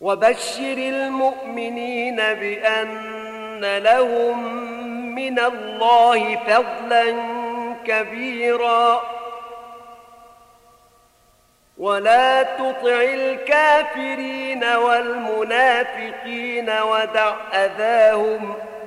وبشر المؤمنين بأن لهم من الله فضلا كبيرا ولا تطع الكافرين والمنافقين ودع أذاهم